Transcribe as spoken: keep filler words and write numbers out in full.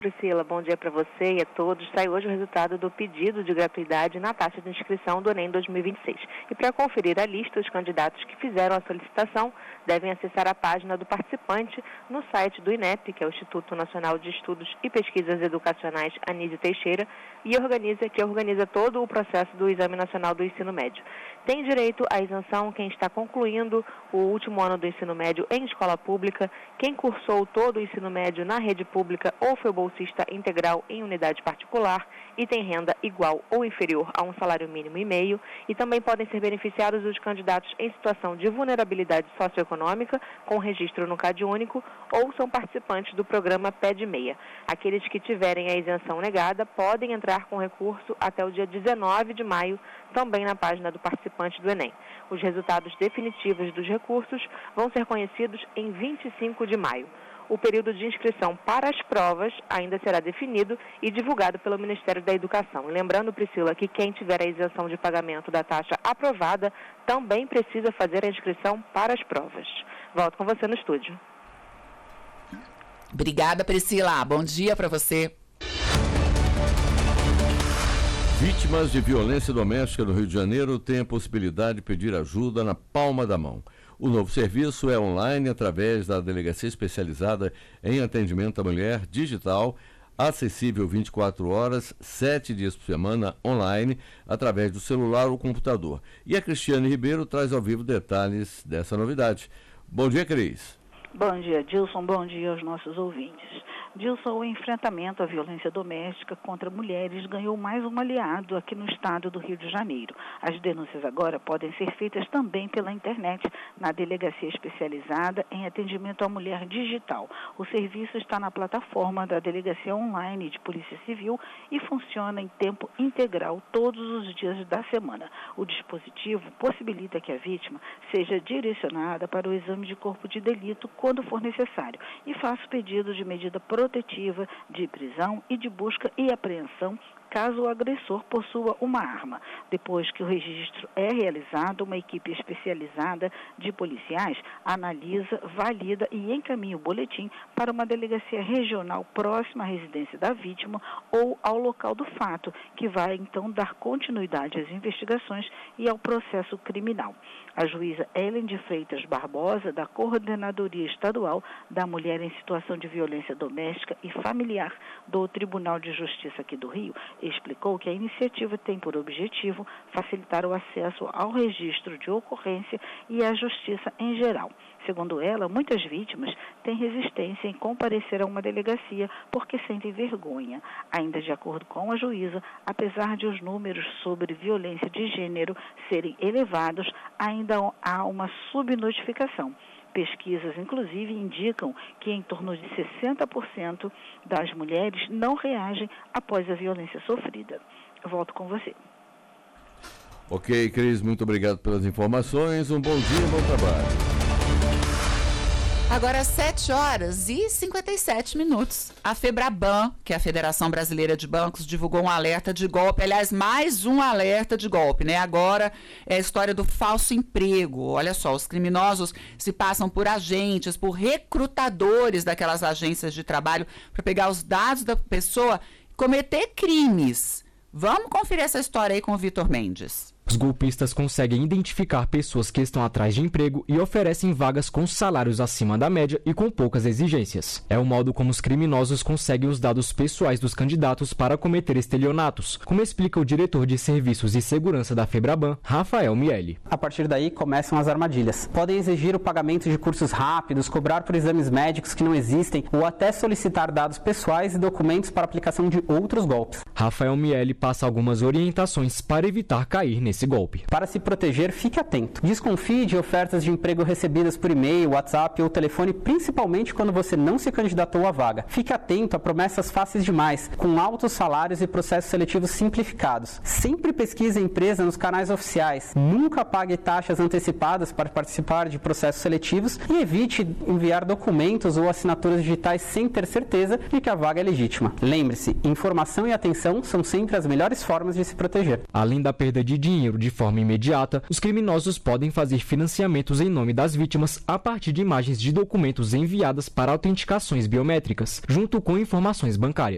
Priscila, bom dia para você e a todos. Sai hoje o resultado do pedido de gratuidade na taxa de inscrição do Enem dois mil e vinte e seis. E para conferir a lista, os candidatos que fizeram a solicitação devem acessar a página do participante no site do INEP, que é o Instituto Nacional de Estudos e Pesquisas Educacionais Anísio Teixeira, e organiza, que organiza todo o processo do Exame Nacional do Ensino Médio. Tem direito à isenção quem está concluindo o último ano do ensino médio em escola pública, quem cursou todo o ensino médio na rede pública ou foi bolsista integral em unidade particular e tem renda igual ou inferior a um salário mínimo e meio, e também podem ser beneficiados os candidatos em situação de vulnerabilidade socioeconômica com registro no CadÚnico ou são participantes do programa P E D meia. Aqueles que tiverem a isenção negada podem entrar com recurso até o dia dezenove de maio, também na página do participante do Enem. Os resultados definitivos dos recursos vão ser conhecidos em vinte e cinco de maio. O período de inscrição para as provas ainda será definido e divulgado pelo Ministério da Educação. Lembrando, Priscila, que quem tiver a isenção de pagamento da taxa aprovada também precisa fazer a inscrição para as provas. Volto com você no estúdio. Obrigada, Priscila. Bom dia para você. Vítimas de violência doméstica no Rio de Janeiro têm a possibilidade de pedir ajuda na palma da mão. O novo serviço é online através da Delegacia Especializada em Atendimento à Mulher Digital, acessível vinte e quatro horas, sete dias por semana, online, através do celular ou computador. E a Cristiane Ribeiro traz ao vivo detalhes dessa novidade. Bom dia, Cris. Bom dia, Dilson. Bom dia aos nossos ouvintes. Dilson, o enfrentamento à violência doméstica contra mulheres ganhou mais um aliado aqui no estado do Rio de Janeiro. As denúncias agora podem ser feitas também pela internet, na Delegacia Especializada em Atendimento à Mulher Digital. O serviço está na plataforma da Delegacia Online de Polícia Civil e funciona em tempo integral todos os dias da semana. O dispositivo possibilita que a vítima seja direcionada para o exame de corpo de delito quando for necessário e faça o pedido de medida protetiva, de prisão e de busca e apreensão caso o agressor possua uma arma. Depois que o registro é realizado, uma equipe especializada de policiais analisa, valida e encaminha o boletim para uma delegacia regional próxima à residência da vítima ou ao local do fato, que vai então dar continuidade às investigações e ao processo criminal. A juíza Ellen de Freitas Barbosa, da Coordenadoria Estadual da Mulher em Situação de Violência Doméstica e Familiar do Tribunal de Justiça aqui do Rio, explicou que a iniciativa tem por objetivo facilitar o acesso ao registro de ocorrência e à justiça em geral. Segundo ela, muitas vítimas têm resistência em comparecer a uma delegacia porque sentem vergonha. Ainda de acordo com a juíza, apesar de os números sobre violência de gênero serem elevados, ainda há uma subnotificação. Pesquisas, inclusive, indicam que em torno de sessenta por cento das mulheres não reagem após a violência sofrida. Eu volto com você. Ok, Cris, muito obrigado pelas informações. Um bom dia, bom trabalho. Agora, sete horas e cinquenta e sete minutos. A FEBRABAN, que é a Federação Brasileira de Bancos, divulgou um alerta de golpe. Aliás, mais um alerta de golpe, né? Agora é a história do falso emprego. Olha só, os criminosos se passam por agentes, por recrutadores daquelas agências de trabalho para pegar os dados da pessoa e cometer crimes. Vamos conferir essa história aí com o Vitor Mendes. Os golpistas conseguem identificar pessoas que estão atrás de emprego e oferecem vagas com salários acima da média e com poucas exigências. É o modo como os criminosos conseguem os dados pessoais dos candidatos para cometer estelionatos, como explica o diretor de Serviços e Segurança da FEBRABAN, Rafael Miele. A partir daí começam as armadilhas. Podem exigir o pagamento de cursos rápidos, cobrar por exames médicos que não existem ou até solicitar dados pessoais e documentos para aplicação de outros golpes. Rafael Miele passa algumas orientações para evitar cair nesse golpe. Para se proteger, fique atento. Desconfie de ofertas de emprego recebidas por e-mail, WhatsApp ou telefone, principalmente quando você não se candidatou à vaga. Fique atento a promessas fáceis demais, com altos salários e processos seletivos simplificados. Sempre pesquise a empresa nos canais oficiais. Nunca pague taxas antecipadas para participar de processos seletivos e evite enviar documentos ou assinaturas digitais sem ter certeza de que a vaga é legítima. Lembre-se, informação e atenção são sempre as melhores formas de se proteger. Além da perda de dinheiro de forma imediata, os criminosos podem fazer financiamentos em nome das vítimas a partir de imagens de documentos enviadas para autenticações biométricas, junto com informações bancárias.